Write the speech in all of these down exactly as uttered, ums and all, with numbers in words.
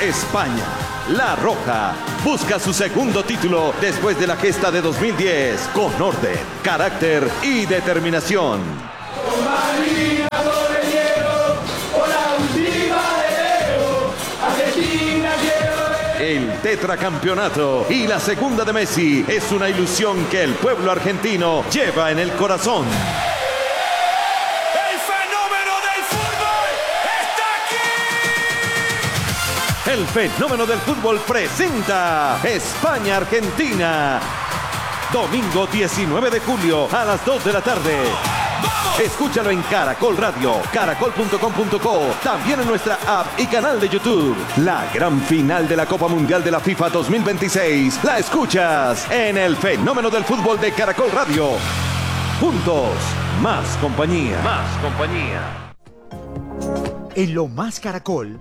España. La Roja busca su segundo título después de la gesta de dos mil diez con orden, carácter y determinación. El tetracampeonato y la segunda de Messi es una ilusión que el pueblo argentino lleva en el corazón. ¡El fenómeno del fútbol está aquí! El fenómeno del fútbol presenta España-Argentina. Domingo diecinueve de julio a las dos de la tarde. Escúchalo en Caracol Radio, caracol punto com punto co, también en nuestra app y canal de YouTube. La gran final de la Copa Mundial de la FIFA dos mil veintiséis la escuchas en el fenómeno del fútbol de Caracol Radio. Juntos, más compañía. Más compañía. En Lo Más Caracol,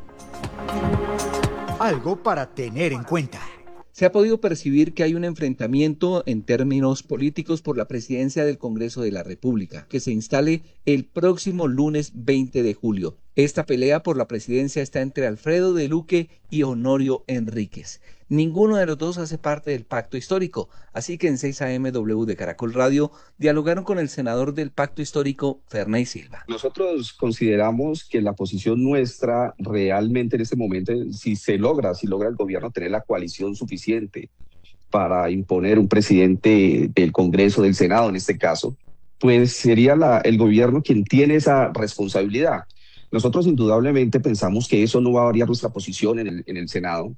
algo para tener en cuenta. Se ha podido percibir que hay un enfrentamiento en términos políticos por la presidencia del Congreso de la República, que se instale el próximo lunes veinte de julio. Esta pelea por la presidencia está entre Alfredo de Luque y Honorio Enríquez. Ninguno de los dos hace parte del pacto histórico, así que en seis A M W de Caracol Radio dialogaron con el senador del pacto histórico, Ferney Silva. Nosotros consideramos que la posición nuestra realmente en este momento, si se logra, si logra el gobierno tener la coalición suficiente para imponer un presidente del Congreso, del Senado en este caso, pues sería la, el gobierno quien tiene esa responsabilidad. Nosotros indudablemente pensamos que eso no va a variar nuestra posición en el, en el Senado.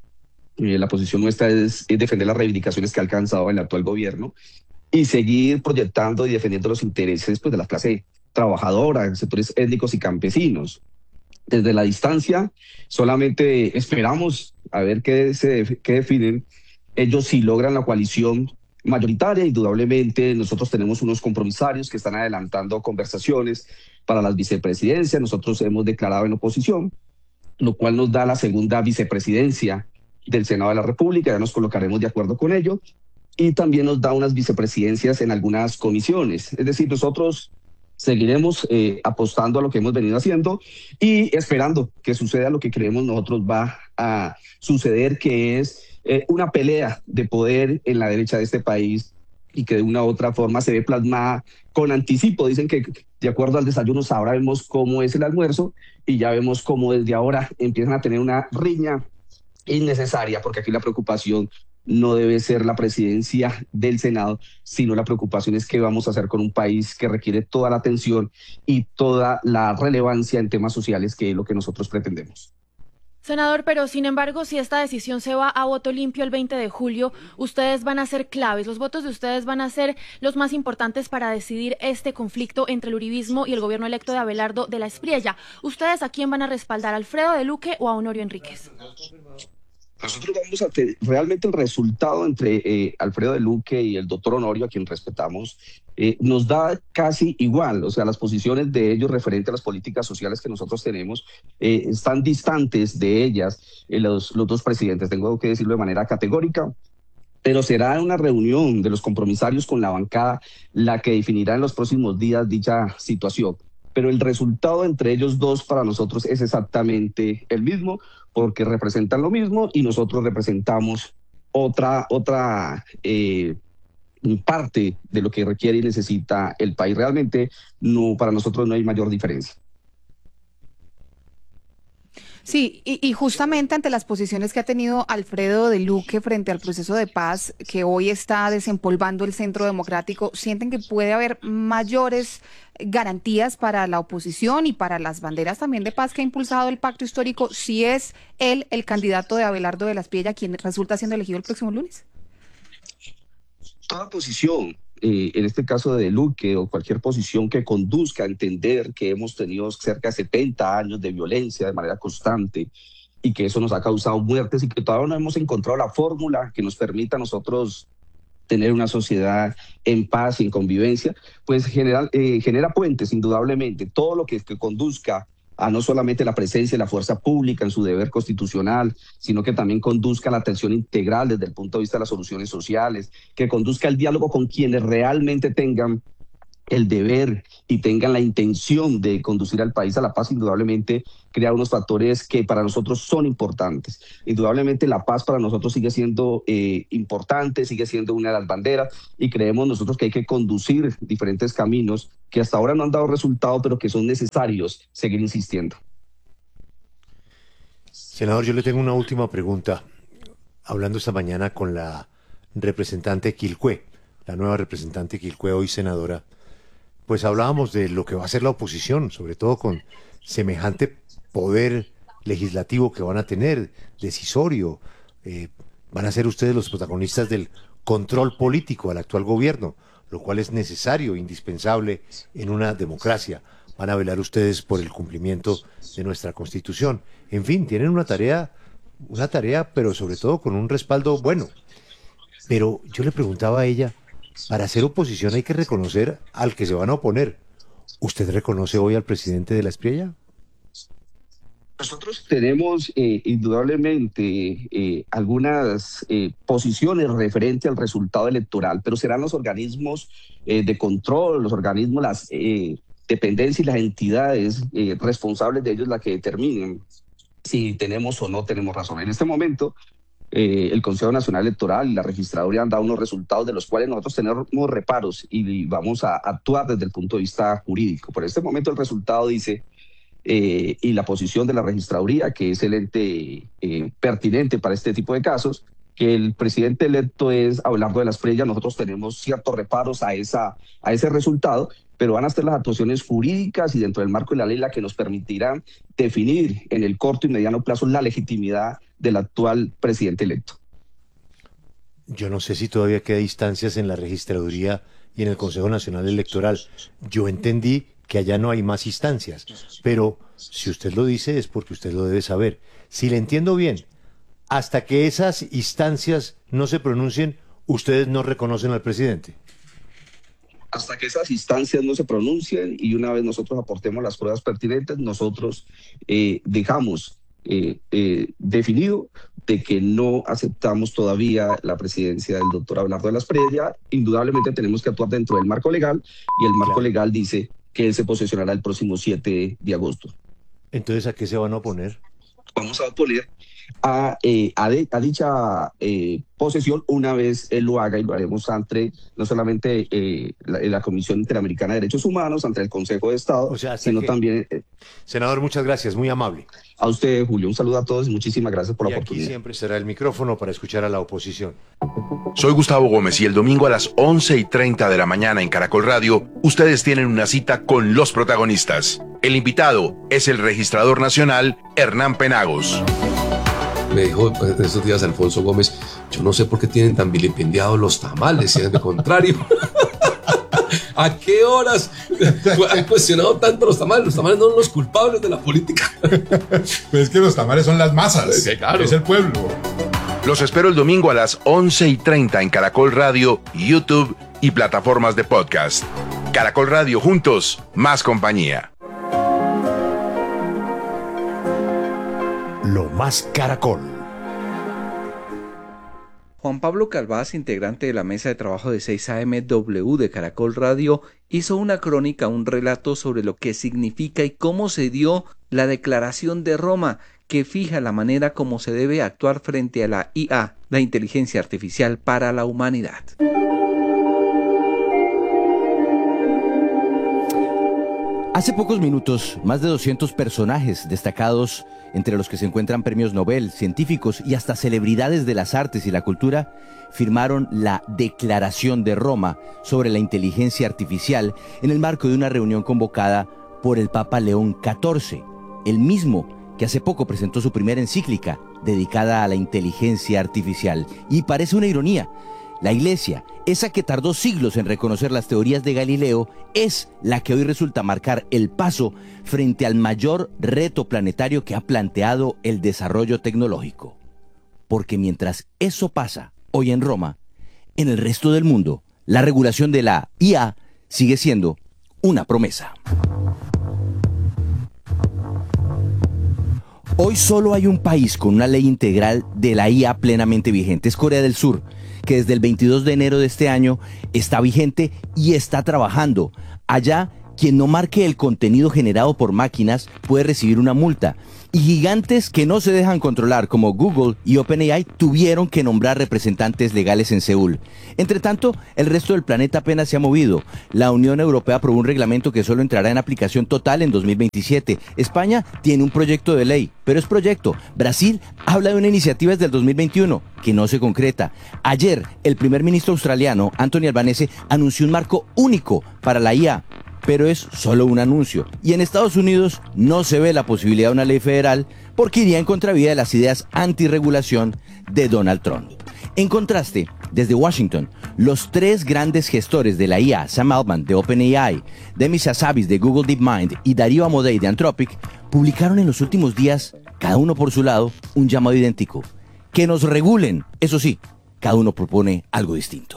Eh, la posición nuestra es, es defender las reivindicaciones que ha alcanzado el actual gobierno y seguir proyectando y defendiendo los intereses pues, de la clase trabajadora, sectores étnicos y campesinos. Desde la distancia solamente esperamos a ver qué, se, qué definen. Ellos si logran la coalición mayoritaria, indudablemente nosotros tenemos unos compromisarios que están adelantando conversaciones para las vicepresidencias. Nosotros hemos declarado en oposición, lo cual nos da la segunda vicepresidencia del Senado de la República, ya nos colocaremos de acuerdo con ello, y también nos da unas vicepresidencias en algunas comisiones. Es decir, nosotros seguiremos eh, apostando a lo que hemos venido haciendo y esperando que suceda lo que creemos nosotros va a suceder, que es eh, una pelea de poder en la derecha de este país y que de una u otra forma se ve plasmada con anticipo. Dicen que de acuerdo al desayuno sabremos cómo es el almuerzo y ya vemos cómo desde ahora empiezan a tener una riña innecesaria, porque aquí la preocupación no debe ser la presidencia del Senado, sino la preocupación es qué vamos a hacer con un país que requiere toda la atención y toda la relevancia en temas sociales, que es lo que nosotros pretendemos. Senador, pero sin embargo, si esta decisión se va a voto limpio el veinte de julio, ustedes van a ser claves, los votos de ustedes van a ser los más importantes para decidir este conflicto entre el uribismo y el gobierno electo de Abelardo de la Espriella. ¿Ustedes a quién van a respaldar, a Alfredo de Luque o a Honorio Enríquez? Nosotros vamos a tener realmente el resultado entre eh, Alfredo de Luque y el doctor Honorio, a quien respetamos, eh, nos da casi igual. O sea, las posiciones de ellos referente a las políticas sociales que nosotros tenemos eh, están distantes de ellas eh, los, los dos presidentes, tengo que decirlo de manera categórica, pero será una reunión de los compromisarios con la bancada la que definirá en los próximos días dicha situación. Pero el resultado entre ellos dos para nosotros es exactamente el mismo, porque representan lo mismo y nosotros representamos otra, otra eh, parte de lo que requiere y necesita el país. Realmente no, para nosotros no hay mayor diferencia. Sí, y, y justamente ante las posiciones que ha tenido Alfredo de Luque frente al proceso de paz que hoy está desempolvando el Centro Democrático, ¿sienten que puede haber mayores garantías para la oposición y para las banderas también de paz que ha impulsado el pacto histórico si es él el candidato de Abelardo de la Espriella quien resulta siendo elegido el próximo lunes? Toda posición, eh, en este caso de Luque, o cualquier posición que conduzca a entender que hemos tenido cerca de setenta años de violencia de manera constante y que eso nos ha causado muertes y que todavía no hemos encontrado la fórmula que nos permita a nosotros tener una sociedad en paz y en convivencia, pues genera, eh, genera puentes, indudablemente. Todo lo que, que conduzca a no solamente la presencia de la fuerza pública en su deber constitucional, sino que también conduzca a la atención integral desde el punto de vista de las soluciones sociales, que conduzca al diálogo con quienes realmente tengan el deber y tengan la intención de conducir al país a la paz, indudablemente crea unos factores que para nosotros son importantes. Indudablemente la paz para nosotros sigue siendo eh, importante, sigue siendo una de las banderas, y creemos nosotros que hay que conducir diferentes caminos que hasta ahora no han dado resultado, pero que son necesarios seguir insistiendo. Senador, yo le tengo una última pregunta. Hablando esta mañana con la representante Quilcué, la nueva representante Quilcué, hoy senadora, pues hablábamos de lo que va a hacer la oposición, sobre todo con semejante poder legislativo que van a tener, decisorio. Eh, van a ser ustedes los protagonistas del control político al actual gobierno, lo cual es necesario, indispensable en una democracia. Van a velar ustedes por el cumplimiento de nuestra Constitución. En fin, tienen una tarea, una tarea, pero sobre todo con un respaldo bueno. Pero yo le preguntaba a ella, para hacer oposición hay que reconocer al que se van a oponer. ¿Usted reconoce hoy al presidente de la Espriella? Nosotros tenemos eh, indudablemente eh, algunas eh, posiciones referentes al resultado electoral, pero serán los organismos eh, de control, los organismos, las eh, dependencias y las entidades eh, responsables de ellos las que determinen si tenemos o no tenemos razón. En este momento, Eh, el Consejo Nacional Electoral y la Registraduría han dado unos resultados de los cuales nosotros tenemos reparos y vamos a actuar desde el punto de vista jurídico. Por este momento el resultado dice, eh, y la posición de la Registraduría, que es el ente eh, pertinente para este tipo de casos, que el presidente electo es Abelardo de la Espriella. Nosotros tenemos ciertos reparos a, esa, a ese resultado, pero van a ser las actuaciones jurídicas y dentro del marco de la ley la que nos permitirán definir en el corto y mediano plazo la legitimidad del actual presidente electo. Yo no sé si todavía queda instancias en la Registraduría y en el Consejo Nacional Electoral. Yo entendí que allá no hay más instancias, pero si usted lo dice es porque usted lo debe saber. Si le entiendo bien, hasta que esas instancias no se pronuncien, ustedes no reconocen al presidente. Hasta que esas instancias no se pronuncien y una vez nosotros aportemos las pruebas pertinentes, nosotros eh, dejamos eh, eh, definido de que no aceptamos todavía la presidencia del doctor Abelardo de la Espriella. Indudablemente tenemos que actuar dentro del marco legal y el marco claro. legal dice que él se posesionará el próximo siete de agosto. Entonces, ¿a qué se van a oponer? Vamos a oponer a, eh, a, de, a dicha eh, posesión una vez él lo haga, y lo haremos ante no solamente eh, la, la Comisión Interamericana de Derechos Humanos, ante el Consejo de Estado, o sea, sino que... también... Eh, Senador, muchas gracias, muy amable. A usted, Julio, un saludo a todos y muchísimas gracias por y la oportunidad. Aquí siempre será el micrófono para escuchar a la oposición. Soy Gustavo Gómez y el domingo a las once y treinta de la mañana en Caracol Radio, ustedes tienen una cita con los protagonistas. El invitado es el registrador nacional Hernán Penagos. Me dijo en estos días Alfonso Gómez, yo no sé por qué tienen tan vilipendiados los tamales, si es de contrario. ¿A qué horas han cuestionado tanto los tamales? Los tamales no son los culpables de la política. Pues es que los tamales son las masas, sí, claro. Es el pueblo. Los espero el domingo a las once y treinta en Caracol Radio, YouTube y plataformas de podcast. Caracol Radio, juntos, más compañía. Lo más Caracol. Juan Pablo Calvás, integrante de la mesa de trabajo de seis A M W de Caracol Radio, hizo una crónica, un relato sobre lo que significa y cómo se dio la Declaración de Roma, que fija la manera como se debe actuar frente a la I A, la inteligencia artificial para la humanidad. Hace pocos minutos, más de doscientos personajes destacados, entre los que se encuentran premios Nobel, científicos y hasta celebridades de las artes y la cultura, firmaron la Declaración de Roma sobre la inteligencia artificial en el marco de una reunión convocada por el Papa León catorce, el mismo que hace poco presentó su primera encíclica dedicada a la inteligencia artificial. Y parece una ironía, la Iglesia, esa que tardó siglos en reconocer las teorías de Galileo, es la que hoy resulta marcar el paso frente al mayor reto planetario que ha planteado el desarrollo tecnológico. Porque mientras eso pasa hoy en Roma, en el resto del mundo, la regulación de la I A sigue siendo una promesa. Hoy solo hay un país con una ley integral de la I A plenamente vigente, es Corea del Sur, que desde el veintidós de enero de este año está vigente y está trabajando. Allá, quien no marque el contenido generado por máquinas puede recibir una multa. Y gigantes que no se dejan controlar, como Google y OpenAI, tuvieron que nombrar representantes legales en Seúl. Entre tanto, el resto del planeta apenas se ha movido. La Unión Europea aprobó un reglamento que solo entrará en aplicación total en dos mil veintisiete. España tiene un proyecto de ley, pero es proyecto. Brasil habla de una iniciativa desde el dos mil veintiuno, que no se concreta. Ayer, el primer ministro australiano, Anthony Albanese, anunció un marco único para la I A. Pero es solo un anuncio. Y en Estados Unidos no se ve la posibilidad de una ley federal porque iría en contravía de las ideas antirregulación de Donald Trump. En contraste, desde Washington, los tres grandes gestores de la I A, Sam Altman de OpenAI, Demis Hassabis de Google DeepMind y Darío Amodei de Anthropic, publicaron en los últimos días, cada uno por su lado, un llamado idéntico. Que nos regulen, eso sí, cada uno propone algo distinto.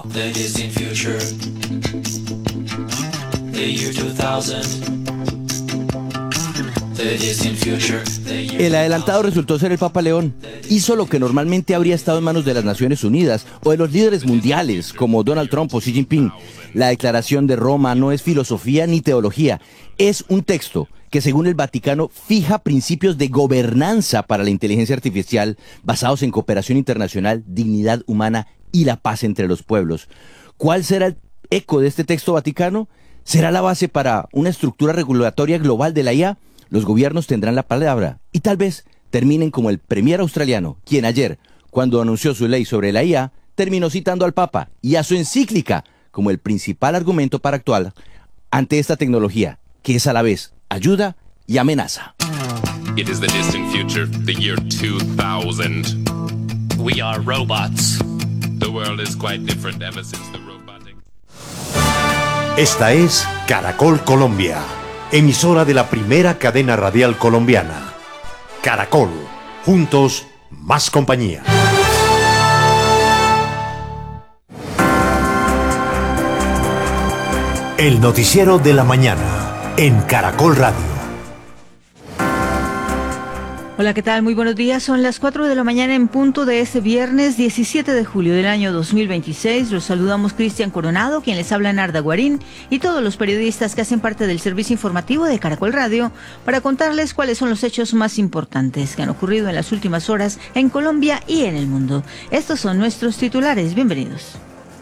El adelantado resultó ser el Papa León. Hizo lo que normalmente habría estado en manos de las Naciones Unidas o de los líderes mundiales como Donald Trump o Xi Jinping. La Declaración de Roma no es filosofía ni teología, es un texto que según el Vaticano fija principios de gobernanza para la inteligencia artificial basados en cooperación internacional, dignidad humana y la paz entre los pueblos. ¿Cuál será el eco de este texto vaticano? ¿Será la base para una estructura regulatoria global de la I A? Los gobiernos tendrán la palabra y tal vez terminen como el premier australiano, quien ayer, cuando anunció su ley sobre la I A, terminó citando al Papa y a su encíclica como el principal argumento para actuar ante esta tecnología, que es a la vez ayuda y amenaza. It is the distant future, the year two thousand. We are robots. The world is quite different ever since the robotic. Esta es Caracol Colombia, emisora de la primera cadena radial colombiana. Caracol, juntos, más compañía. El noticiero de la mañana en Caracol Radio. Hola, ¿qué tal? Muy buenos días. Son las cuatro de la mañana en punto de este viernes diecisiete de julio del año dos mil veintiséis. Los saludamos Cristian Coronado, quien les habla Narda Guarín, y todos los periodistas que hacen parte del servicio informativo de Caracol Radio para contarles cuáles son los hechos más importantes que han ocurrido en las últimas horas en Colombia y en el mundo. Estos son nuestros titulares. Bienvenidos.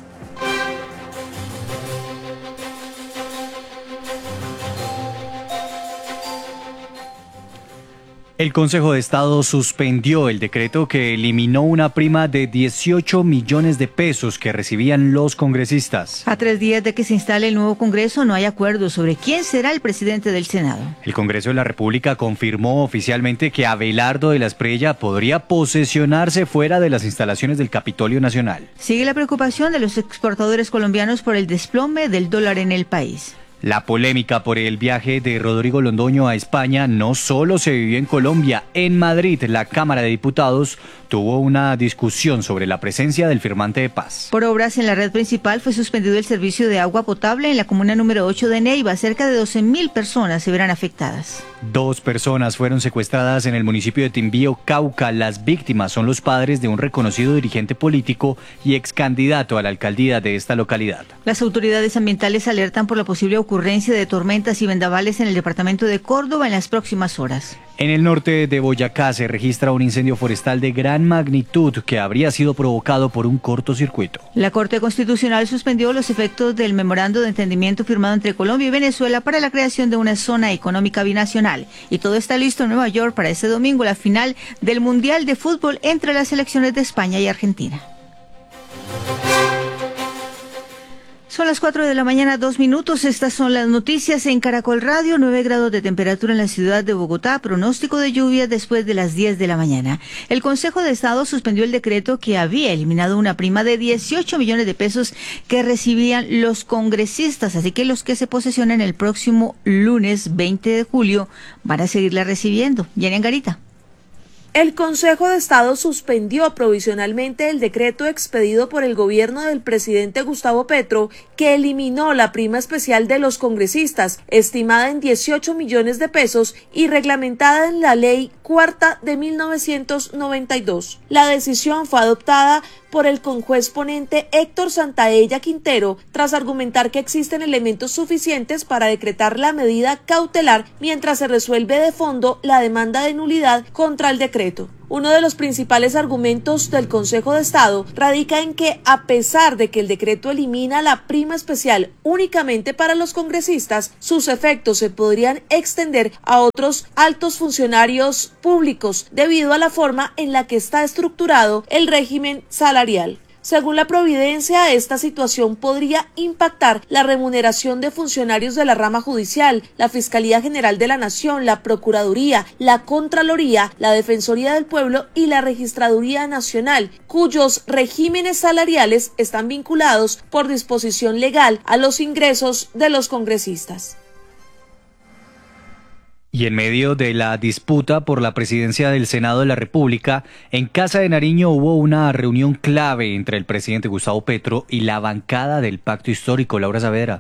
El Consejo de Estado suspendió el decreto que eliminó una prima de dieciocho millones de pesos que recibían los congresistas. A tres días de que se instale el nuevo Congreso, no hay acuerdo sobre quién será el presidente del Senado. El Congreso de la República confirmó oficialmente que Abelardo de la Espriella podría posesionarse fuera de las instalaciones del Capitolio Nacional. Sigue la preocupación de los exportadores colombianos por el desplome del dólar en el país. La polémica por el viaje de Rodrigo Londoño a España no solo se vivió en Colombia. En Madrid, la Cámara de Diputados tuvo una discusión sobre la presencia del firmante de paz. Por obras en la red principal fue suspendido el servicio de agua potable en la comuna número ocho de Neiva. Cerca de doce mil personas se verán afectadas. Dos personas fueron secuestradas en el municipio de Timbío, Cauca. Las víctimas son los padres de un reconocido dirigente político y ex candidato a la alcaldía de esta localidad. Las autoridades ambientales alertan por la posible ocurrencia de tormentas y vendavales en el departamento de Córdoba en las próximas horas. En el norte de Boyacá se registra un incendio forestal de gran magnitud que habría sido provocado por un cortocircuito. La Corte Constitucional suspendió los efectos del memorando de entendimiento firmado entre Colombia y Venezuela para la creación de una zona económica binacional. Y todo está listo en Nueva York para este domingo, la final del Mundial de Fútbol entre las selecciones de España y Argentina. Son las cuatro de la mañana, dos minutos. Estas son las noticias en Caracol Radio. nueve grados de temperatura en la ciudad de Bogotá. Pronóstico de lluvia después de las diez de la mañana. El Consejo de Estado suspendió el decreto que había eliminado una prima de dieciocho millones de pesos que recibían los congresistas. Así que los que se posesionen el próximo lunes veinte de julio van a seguirla recibiendo. Jenny Angarita. El Consejo de Estado suspendió provisionalmente el decreto expedido por el gobierno del presidente Gustavo Petro que eliminó la prima especial de los congresistas, estimada en dieciocho millones de pesos y reglamentada en la Ley Cuarta de mil novecientos noventa y dos. La decisión fue adoptada por el conjuez ponente Héctor Santaella Quintero, tras argumentar que existen elementos suficientes para decretar la medida cautelar mientras se resuelve de fondo la demanda de nulidad contra el decreto. Uno de los principales argumentos del Consejo de Estado radica en que, a pesar de que el decreto elimina la prima especial únicamente para los congresistas, sus efectos se podrían extender a otros altos funcionarios públicos debido a la forma en la que está estructurado el régimen salarial. Según la Providencia, esta situación podría impactar la remuneración de funcionarios de la rama judicial, la Fiscalía General de la Nación, la Procuraduría, la Contraloría, la Defensoría del Pueblo y la Registraduría Nacional, cuyos regímenes salariales están vinculados por disposición legal a los ingresos de los congresistas. Y en medio de la disputa por la presidencia del Senado de la República, en Casa de Nariño hubo una reunión clave entre el presidente Gustavo Petro y la bancada del Pacto Histórico. Laura Saavedra.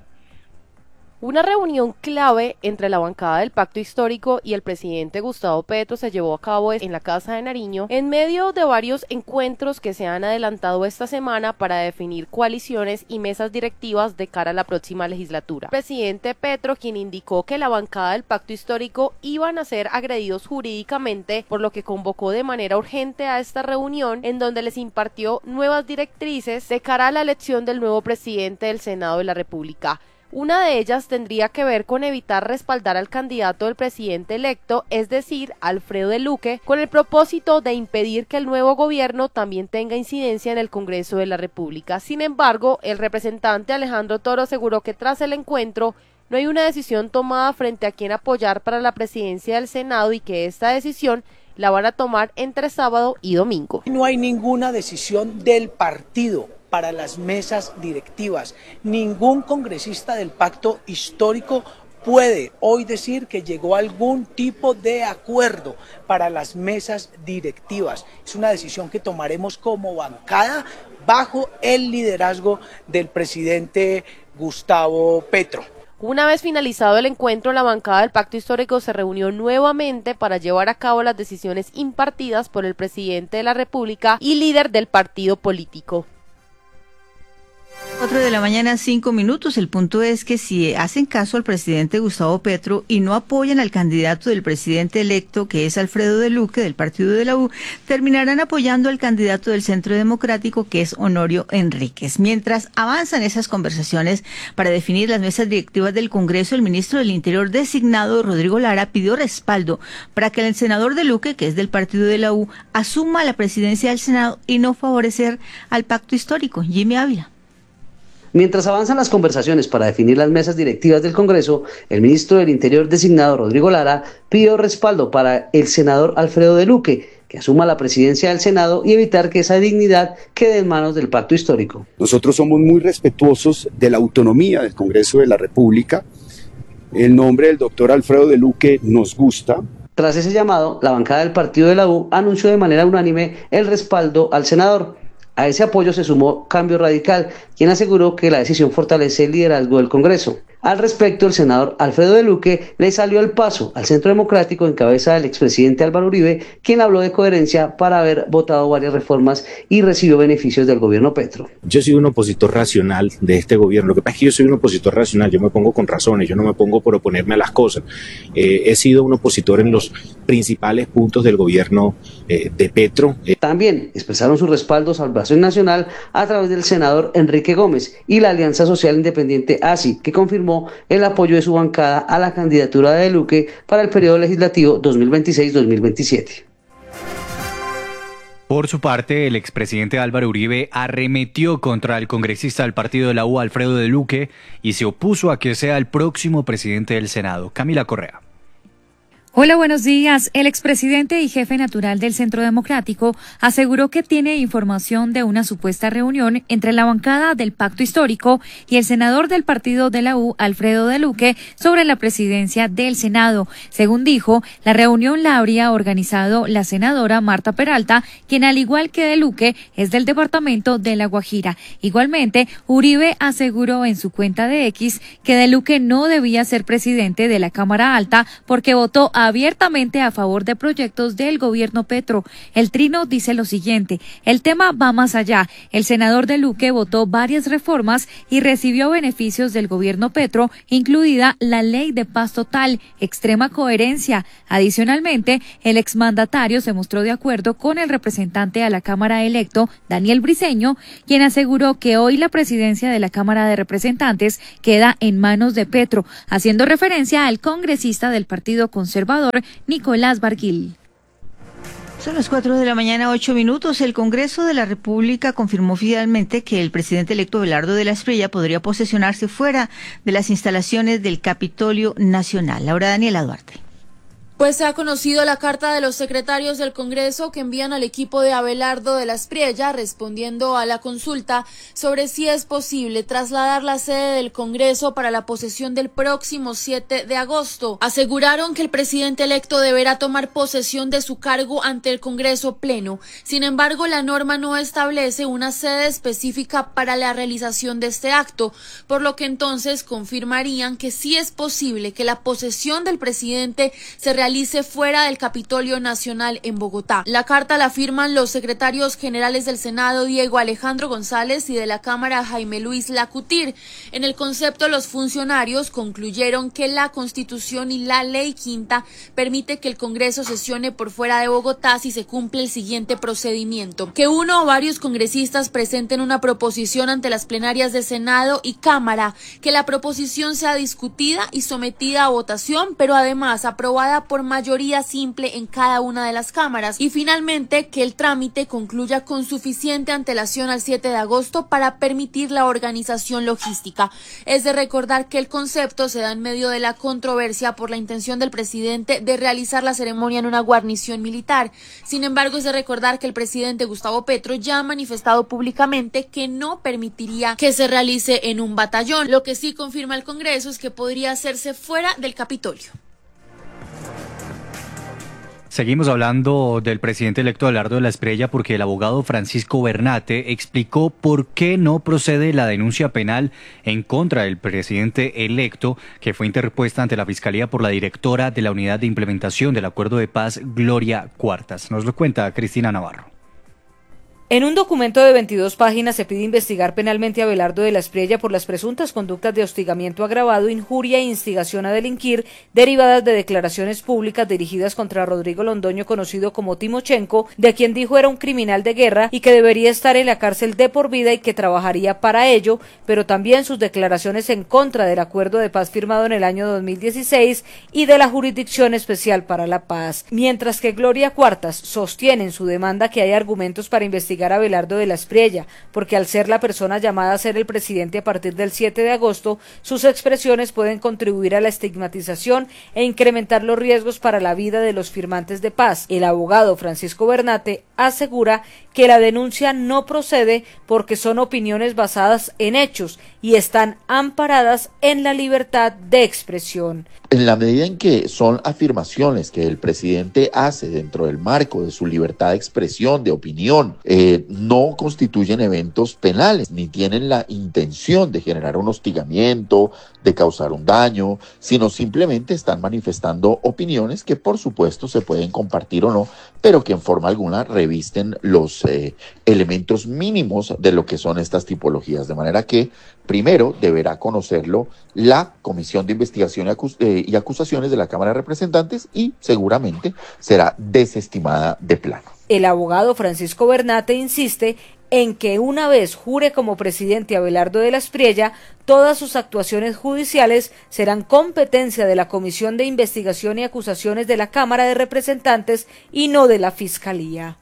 Una reunión clave entre la bancada del Pacto Histórico y el presidente Gustavo Petro se llevó a cabo en la Casa de Nariño en medio de varios encuentros que se han adelantado esta semana para definir coaliciones y mesas directivas de cara a la próxima legislatura. El presidente Petro, quien indicó que la bancada del Pacto Histórico iban a ser agredidos jurídicamente, por lo que convocó de manera urgente a esta reunión en donde les impartió nuevas directrices de cara a la elección del nuevo presidente del Senado de la República. Una de ellas tendría que ver con evitar respaldar al candidato del presidente electo, es decir, Alfredo de Luque, con el propósito de impedir que el nuevo gobierno también tenga incidencia en el Congreso de la República. Sin embargo, el representante Alejandro Toro aseguró que tras el encuentro no hay una decisión tomada frente a quién apoyar para la presidencia del Senado y que esta decisión la van a tomar entre sábado y domingo. No hay ninguna decisión del partido para las mesas directivas. Ningún congresista del Pacto Histórico puede hoy decir que llegó a algún tipo de acuerdo para las mesas directivas. Es una decisión que tomaremos como bancada bajo el liderazgo del presidente Gustavo Petro. Una vez finalizado el encuentro, la bancada del Pacto Histórico se reunió nuevamente para llevar a cabo las decisiones impartidas por el presidente de la República y líder del partido político. Cuatro de la mañana, cinco minutos. El punto es que si hacen caso al presidente Gustavo Petro y no apoyan al candidato del presidente electo, que es Alfredo de Luque, del partido de la U, terminarán apoyando al candidato del Centro Democrático, que es Honorio Enríquez. Mientras avanzan esas conversaciones para definir las mesas directivas del Congreso, el ministro del Interior designado, Rodrigo Lara, pidió respaldo para que el senador de Luque, que es del partido de la U, asuma la presidencia del Senado y no favorecer al Pacto Histórico. Jimmy Ávila. Mientras avanzan las conversaciones para definir las mesas directivas del Congreso, el ministro del Interior designado, Rodrigo Lara, pidió respaldo para el senador Alfredo de Luque, que asuma la presidencia del Senado y evitar que esa dignidad quede en manos del Pacto Histórico. Nosotros somos muy respetuosos de la autonomía del Congreso de la República. El nombre del doctor Alfredo de Luque nos gusta. Tras ese llamado, la bancada del partido de la U anunció de manera unánime el respaldo al senador. A ese apoyo se sumó Cambio Radical, quien aseguró que la decisión fortalece el liderazgo del Congreso. Al respecto, el senador Alfredo de Luque le salió al paso al Centro Democrático en cabeza del expresidente Álvaro Uribe, quien habló de coherencia para haber votado varias reformas y recibió beneficios del gobierno Petro. Yo soy un opositor racional de este gobierno. Lo que pasa es que yo soy un opositor racional, yo me pongo con razones, yo no me pongo por oponerme a las cosas. Eh, he sido un opositor en los principales puntos del gobierno eh, de Petro. Eh. También expresaron su respaldo al Brazo Nacional a través del senador Enrique Gómez y la Alianza Social Independiente A S I, que confirmó el apoyo de su bancada a la candidatura de Luque para el periodo legislativo dos mil veintiséis dos mil veintisiete. Por su parte, el expresidente Álvaro Uribe arremetió contra el congresista del partido de la U, Alfredo de Luque, y se opuso a que sea el próximo presidente del Senado. Camila Correa. Hola, buenos días. El expresidente y jefe natural del Centro Democrático aseguró que tiene información de una supuesta reunión entre la bancada del Pacto Histórico y el senador del partido de la U, Alfredo de Luque, sobre la presidencia del Senado. Según dijo, la reunión la habría organizado la senadora Marta Peralta, quien al igual que de Luque es del departamento de La Guajira. Igualmente, Uribe aseguró en su cuenta de X que de Luque no debía ser presidente de la Cámara Alta porque votó a abiertamente a favor de proyectos del gobierno Petro. El trino dice lo siguiente: el tema va más allá. El senador de Luque votó varias reformas y recibió beneficios del gobierno Petro, incluida la ley de paz total, extrema coherencia. Adicionalmente, el exmandatario se mostró de acuerdo con el representante a la Cámara electo, Daniel Briceño, quien aseguró que hoy la presidencia de la Cámara de Representantes queda en manos de Petro, haciendo referencia al congresista del Partido Conservador, Nicolás Barguil. Son las cuatro de la mañana, ocho minutos. El Congreso de la República confirmó finalmente que el presidente electo Abelardo de la Espriella podría posesionarse fuera de las instalaciones del Capitolio Nacional. Laura Daniela Duarte. Pues se ha conocido la carta de los secretarios del Congreso que envían al equipo de Abelardo de la Espriella respondiendo a la consulta sobre si es posible trasladar la sede del Congreso para la posesión del próximo siete de agosto. Aseguraron que el presidente electo deberá tomar posesión de su cargo ante el Congreso Pleno. Sin embargo, la norma no establece una sede específica para la realización de este acto, por lo que entonces confirmarían que sí es posible que la posesión del presidente se realice realice fuera del Capitolio Nacional en Bogotá. La carta la firman los secretarios generales del Senado, Diego Alejandro González, y de la Cámara, Jaime Luis Lacutir. En el concepto, los funcionarios concluyeron que la Constitución y la Ley Quinta permite que el Congreso sesione por fuera de Bogotá si se cumple el siguiente procedimiento: que uno o varios congresistas presenten una proposición ante las plenarias de Senado y Cámara, que la proposición sea discutida y sometida a votación, pero además aprobada por por mayoría simple en cada una de las cámaras, y finalmente que el trámite concluya con suficiente antelación al siete de agosto para permitir la organización logística. Es de recordar que el concepto se da en medio de la controversia por la intención del presidente de realizar la ceremonia en una guarnición militar. Sin embargo, es de recordar que el presidente Gustavo Petro ya ha manifestado públicamente que no permitiría que se realice en un batallón. Lo que sí confirma el Congreso es que podría hacerse fuera del Capitolio. Seguimos hablando del presidente electo Abelardo de la Espriella porque el abogado Francisco Bernate explicó por qué no procede la denuncia penal en contra del presidente electo que fue interpuesta ante la Fiscalía por la directora de la Unidad de Implementación del Acuerdo de Paz, Gloria Cuartas. Nos lo cuenta Cristina Navarro. En un documento de veintidós páginas se pide investigar penalmente a Abelardo de la Espriella por las presuntas conductas de hostigamiento agravado, injuria e instigación a delinquir derivadas de declaraciones públicas dirigidas contra Rodrigo Londoño, conocido como Timochenko, de quien dijo era un criminal de guerra y que debería estar en la cárcel de por vida y que trabajaría para ello, pero también sus declaraciones en contra del acuerdo de paz firmado en el año dos mil dieciséis y de la Jurisdicción Especial para la Paz. Mientras que Gloria Cuartas sostiene en su demanda que hay argumentos para investigar a Abelardo de la Espriella, porque al ser la persona llamada a ser el presidente a partir del siete de agosto, sus expresiones pueden contribuir a la estigmatización e incrementar los riesgos para la vida de los firmantes de paz. El abogado Francisco Bernate asegura que la denuncia no procede porque son opiniones basadas en hechos y están amparadas en la libertad de expresión. En la medida en que son afirmaciones que el presidente hace dentro del marco de su libertad de expresión, de opinión, eh, no constituyen eventos penales, ni tienen la intención de generar un hostigamiento, de causar un daño, sino simplemente están manifestando opiniones que por supuesto se pueden compartir o no, pero que en forma alguna revisten los eh, elementos mínimos de lo que son estas tipologías, de manera que primero deberá conocerlo la Comisión de Investigación y, Acus eh, y Acusaciones de la Cámara de Representantes y seguramente será desestimada de plano. El abogado Francisco Bernate insiste en que una vez jure como presidente Abelardo de la Espriella, todas sus actuaciones judiciales serán competencia de la Comisión de Investigación y Acusaciones de la Cámara de Representantes y no de la Fiscalía.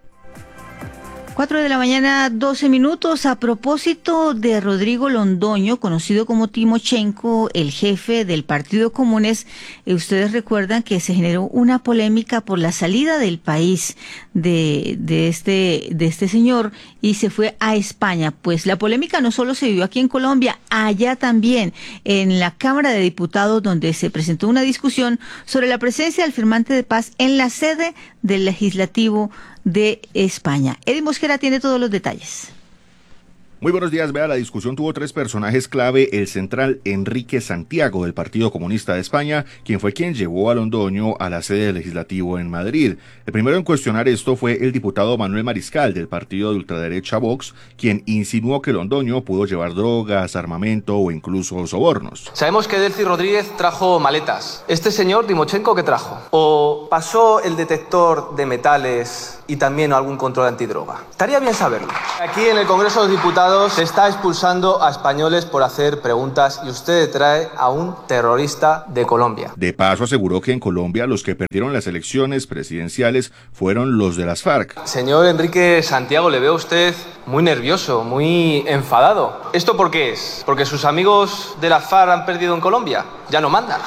Cuatro de la mañana, doce minutos. A propósito de Rodrigo Londoño, conocido como Timochenko, el jefe del Partido Comunes, eh, ustedes recuerdan que se generó una polémica por la salida del país de, de este, de este señor y se fue a España. Pues la polémica no solo se vivió aquí en Colombia, allá también, en la Cámara de Diputados, donde se presentó una discusión sobre la presencia del firmante de paz en la sede del Legislativo de España. Eddie Mosquera tiene todos los detalles. Muy buenos días. Vea, la discusión tuvo tres personajes clave. El central Enrique Santiago del Partido Comunista de España, quien fue quien llevó a Londoño a la sede del Legislativo en Madrid. El primero en cuestionar esto fue el diputado Manuel Mariscal del partido de ultraderecha Vox, quien insinuó que Londoño pudo llevar drogas, armamento o incluso sobornos. Sabemos que Delcy Rodríguez trajo maletas. ¿Este señor Timochenko qué trajo? ¿O pasó el detector de metales y también algún control antidroga? Estaría bien saberlo. Aquí en el Congreso de los Diputados se está expulsando a españoles por hacer preguntas y usted trae a un terrorista de Colombia. De paso aseguró que en Colombia los que perdieron las elecciones presidenciales fueron los de las FARC. Señor Enrique Santiago, le veo a usted muy nervioso, muy enfadado. ¿Esto por qué es? ¿Porque sus amigos de las FARC han perdido en Colombia? Ya no mandan.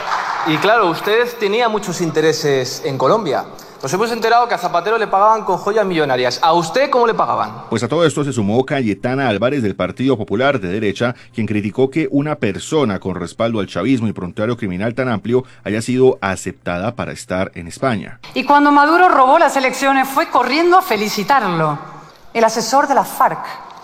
Y claro, usted tenía muchos intereses en Colombia. Nos hemos enterado que a Zapatero le pagaban con joyas millonarias. ¿A usted cómo le pagaban? Pues a todo esto se sumó Cayetana Álvarez del Partido Popular de derecha, quien criticó que una persona con respaldo al chavismo y prontuario criminal tan amplio haya sido aceptada para estar en España. Y cuando Maduro robó las elecciones fue corriendo a felicitarlo. El asesor de la FARC,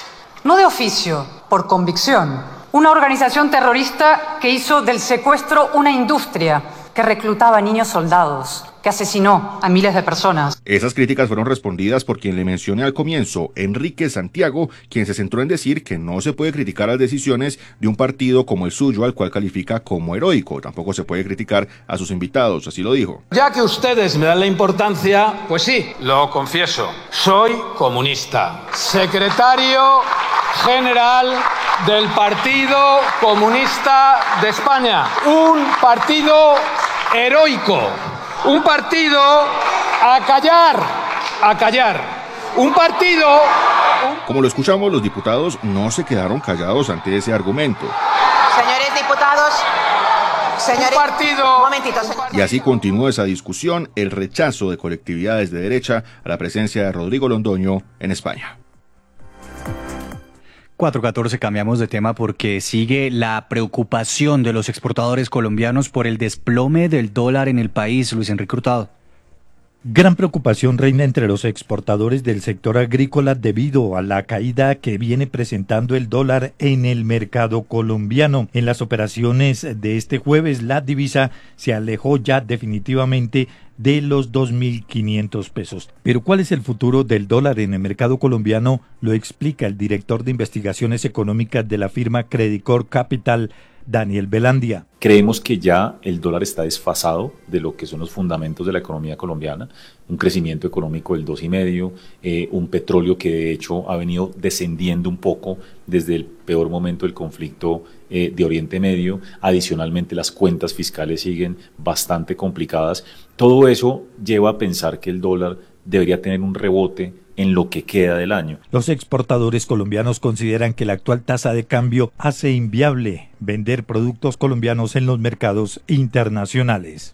no de oficio, por convicción. Una organización terrorista que hizo del secuestro una industria, que reclutaba niños soldados, que asesinó a miles de personas. Esas críticas fueron respondidas por quien le mencioné al comienzo, Enrique Santiago, quien se centró en decir que no se puede criticar las decisiones de un partido como el suyo, al cual califica como heroico. Tampoco se puede criticar a sus invitados, así lo dijo. Ya que ustedes me dan la importancia, pues sí, lo confieso, soy comunista. Secretario general del Partido Comunista de España. Un partido heroico. Un partido a callar, a callar. Un partido... Como lo escuchamos, los diputados no se quedaron callados ante ese argumento. Señores diputados, señores... Un partido... Un momentito, señor. Y así continuó esa discusión, el rechazo de colectividades de derecha a la presencia de Rodrigo Londoño en España. cuatro catorce, cambiamos de tema porque sigue la preocupación de los exportadores colombianos por el desplome del dólar en el país. Luis Enrique Hurtado. Gran preocupación reina entre los exportadores del sector agrícola debido a la caída que viene presentando el dólar en el mercado colombiano. En las operaciones de este jueves, la divisa se alejó ya definitivamente de los dos mil quinientos pesos. Pero ¿cuál es el futuro del dólar en el mercado colombiano? Lo explica el director de investigaciones económicas de la firma Credicor Capital, Daniel Belandia. Creemos que ya el dólar está desfasado de lo que son los fundamentos de la economía colombiana, un crecimiento económico del dos coma cinco, eh, un petróleo que de hecho ha venido descendiendo un poco desde el peor momento del conflicto eh, de Oriente Medio. Adicionalmente, las cuentas fiscales siguen bastante complicadas. Todo eso lleva a pensar que el dólar debería tener un rebote en lo que queda del año. Los exportadores colombianos consideran que la actual tasa de cambio hace inviable vender productos colombianos en los mercados internacionales.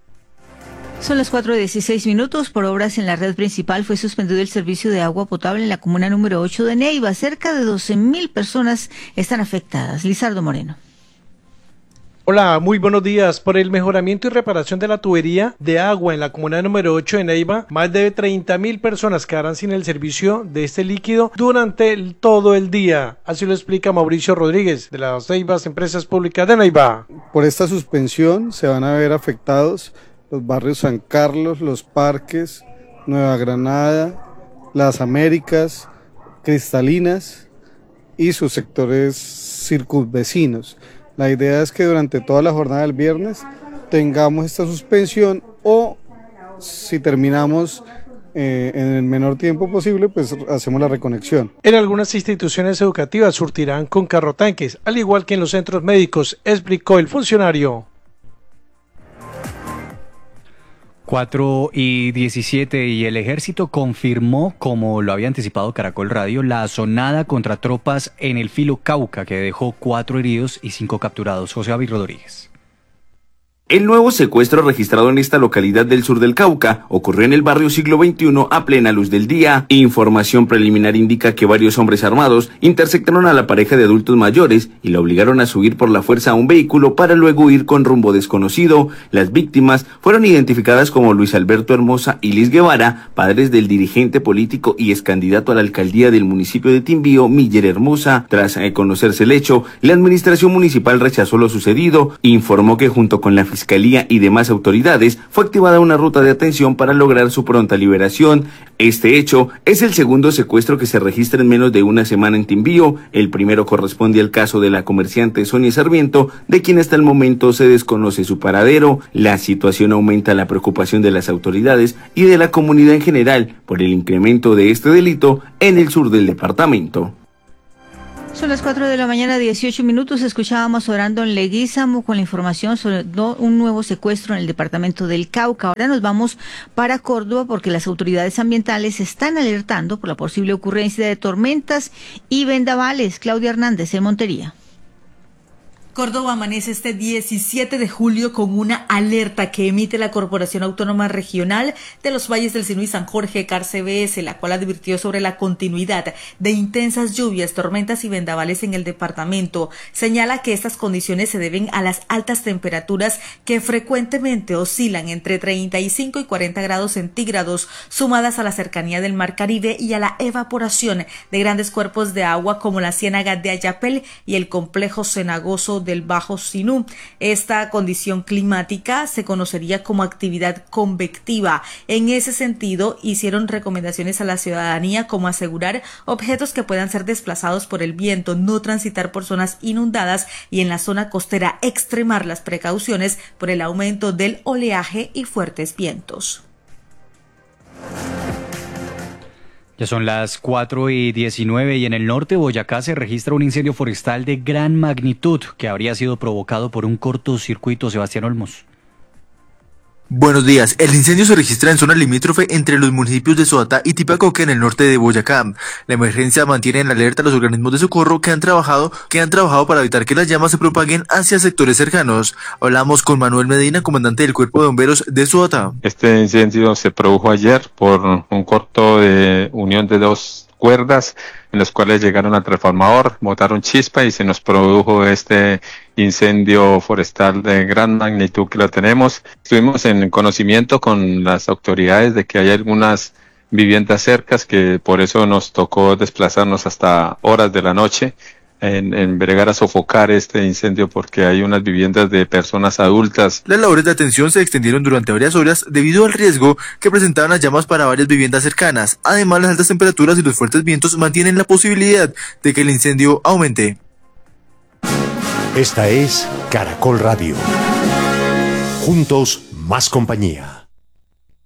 Son las cuatro y dieciséis minutos. Por obras en la red principal fue suspendido el servicio de agua potable en la comuna número ocho de Neiva. Cerca de doce mil personas están afectadas. Lizardo Moreno. Hola, muy buenos días. Por el mejoramiento y reparación de la tubería de agua en la comuna número ocho de Neiva, más de treinta mil personas quedarán sin el servicio de este líquido durante el, todo el día. Así lo explica Mauricio Rodríguez, de las Neivas Empresas Públicas de Neiva. Por esta suspensión se van a ver afectados los barrios San Carlos, Los Parques, Nueva Granada, Las Américas, Cristalinas y sus sectores circunvecinos. La idea es que durante toda la jornada del viernes tengamos esta suspensión o si terminamos eh, en el menor tiempo posible, pues hacemos la reconexión. En algunas instituciones educativas surtirán con carrotanques, al igual que en los centros médicos, explicó el funcionario. cuatro y diecisiete y el ejército confirmó, como lo había anticipado Caracol Radio, la asonada contra tropas en el filo Cauca, que dejó cuatro heridos y cinco capturados. José David Rodríguez. El nuevo secuestro registrado en esta localidad del sur del Cauca ocurrió en el barrio Siglo veintiuno a plena luz del día. Información preliminar indica que varios hombres armados interceptaron a la pareja de adultos mayores y la obligaron a subir por la fuerza a un vehículo para luego huir con rumbo desconocido. Las víctimas fueron identificadas como Luis Alberto Hermosa y Liz Guevara, padres del dirigente político y ex candidato a la alcaldía del municipio de Timbío, Miller Hermosa. Tras conocerse el hecho, la administración municipal rechazó lo sucedido. Informó que junto con la Fiscalía y demás autoridades fue activada una ruta de atención para lograr su pronta liberación. Este hecho es el segundo secuestro que se registra en menos de una semana en Timbío. El primero corresponde al caso de la comerciante Sonia Sarmiento, de quien hasta el momento se desconoce su paradero. La situación aumenta la preocupación de las autoridades y de la comunidad en general por el incremento de este delito en el sur del departamento. Son las cuatro de la mañana, dieciocho minutos. Escuchábamos a Brandon Leguízamo con la información sobre un nuevo secuestro en el departamento del Cauca. Ahora nos vamos para Córdoba porque las autoridades ambientales están alertando por la posible ocurrencia de tormentas y vendavales. Claudia Hernández, en Montería. Córdoba amanece este diecisiete de julio con una alerta que emite la Corporación Autónoma Regional de los Valles del Sinú y San Jorge, C A R C B S, la cual advirtió sobre la continuidad de intensas lluvias, tormentas y vendavales en el departamento. Señala que estas condiciones se deben a las altas temperaturas que frecuentemente oscilan entre treinta y cinco y cuarenta grados centígrados, sumadas a la cercanía del Mar Caribe y a la evaporación de grandes cuerpos de agua como la Ciénaga de Ayapel y el complejo cenagoso del Bajo Sinú. Esta condición climática se conocería como actividad convectiva. En ese sentido, hicieron recomendaciones a la ciudadanía como asegurar objetos que puedan ser desplazados por el viento, no transitar por zonas inundadas y en la zona costera extremar las precauciones por el aumento del oleaje y fuertes vientos. Ya son las cuatro y diecinueve y en el norte de Boyacá se registra un incendio forestal de gran magnitud que habría sido provocado por un cortocircuito. Sebastián Olmos. Buenos días. El incendio se registra en zona limítrofe entre los municipios de Soatá y Tipacoque en el norte de Boyacá. La emergencia mantiene en alerta a los organismos de socorro que han trabajado, que han trabajado para evitar que las llamas se propaguen hacia sectores cercanos. Hablamos con Manuel Medina, comandante del Cuerpo de Bomberos de Soatá. Este incendio se produjo ayer por un corto de unión de dos cuerdas en los cuales llegaron al transformador, botaron chispa y se nos produjo este incendio forestal de gran magnitud que lo tenemos. Estuvimos en conocimiento con las autoridades de que hay algunas viviendas cercas que por eso nos tocó desplazarnos hasta horas de la noche en, en bregar a sofocar este incendio porque hay unas viviendas de personas adultas. Las labores de atención se extendieron durante varias horas debido al riesgo que presentaban las llamas para varias viviendas cercanas. Además, las altas temperaturas y los fuertes vientos mantienen la posibilidad de que el incendio aumente. Esta es Caracol Radio. Juntos, más compañía.